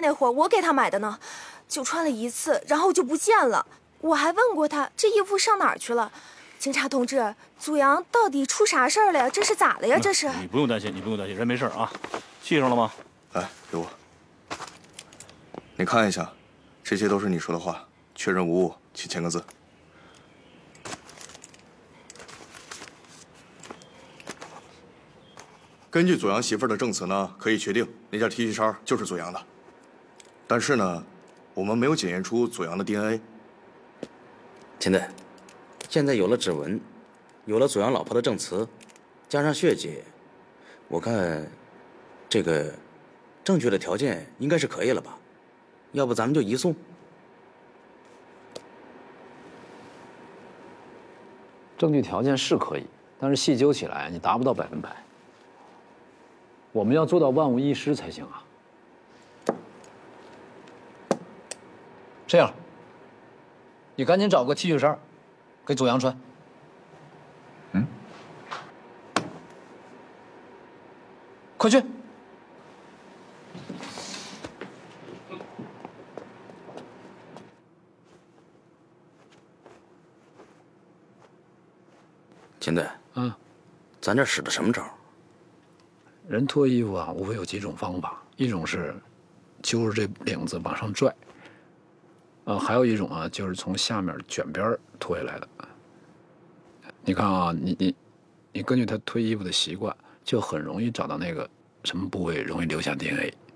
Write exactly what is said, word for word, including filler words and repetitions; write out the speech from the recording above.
那会儿我给他买的呢，就穿了一次，然后就不见了。我还问过他这衣服上哪儿去了。警察同志，祖阳到底出啥事儿了呀？这是咋了呀？这是？ 你不用担心，你不用担心，人没事啊。系上了吗？ 来，给我。你看一下，这些都是你说的话，确认无误，请签个字。 根据左阳媳妇儿的证词呢，可以确定那件 T 恤衫就是左阳的。但是呢，我们没有检验出左阳的 D N A。 现在，现在有了指纹，有了左阳老婆的证词，加上血迹，我看这个正确的条件应该是可以了吧？要不咱们就移送。 证据条件是可以，但是细究起来，你达不到百分百。 我们要做到万无一失才行啊！这样，你赶紧找个 T 恤衫，给左阳穿。嗯，快去！ 秦队，嗯，咱这使的什么招？ 人脱衣服啊，无非有几种方法，一种是揪着这领子往上拽，呃，还有一种啊，就是从下面卷边脱下来的。你看啊，你你你根据他脱衣服的习惯，就很容易找到那个什么部位容易留下 D N A。